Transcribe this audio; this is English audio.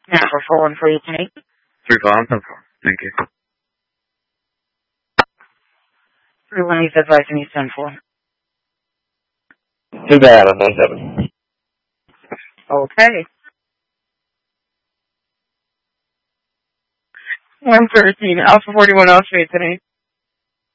Now for 414 for you tonight. 3-4. Thank you. 3-1 is advising you 10-4. Too bad on 9-7. Okay. 113, Alpha 41 Osprey tonight.